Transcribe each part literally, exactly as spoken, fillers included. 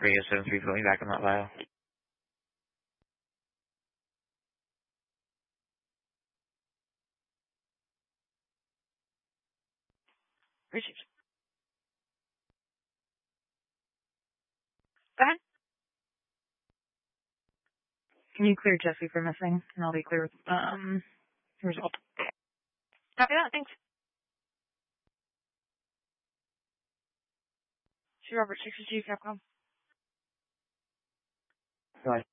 Radio seven three, put me back on that file. Received. Go ahead. Can you clear Jesse for missing? And I'll be clear with um result. Copy that. Thanks. C. Robert sixty-two, Capcom. Right.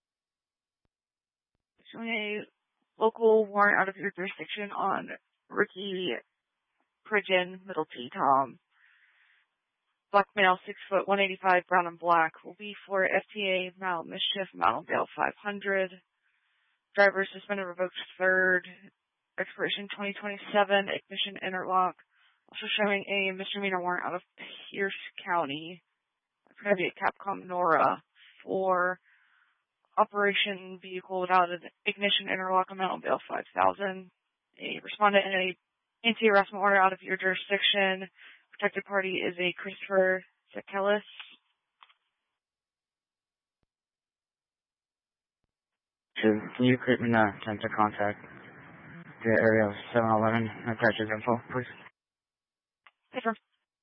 Showing a local warrant out of your jurisdiction on Ricky Pridgeon, middle T, Tom. Black male, six foot, one eighty-five, brown and black. Will be for F T A, Mount Mischief, Mount Dale five hundred. Driver suspended, revoked third. Expiration twenty twenty-seven. Ignition interlock. Also showing a misdemeanor warrant out of Pierce County. It's going to be at Capcom Nora for operation vehicle without an ignition interlock, amount of bail five thousand. A respondent in a anti-harassment order out of your jurisdiction. Protected party is a Christopher Zekelis. So, can you create me the attempt to contact the area of seven eleven and attach his info, please? Confirm.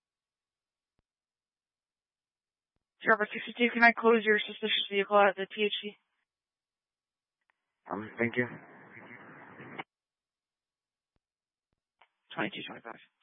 Robert sixty-two, can I close your suspicious vehicle at the T H C? Um, thank you. twenty-two twenty-five.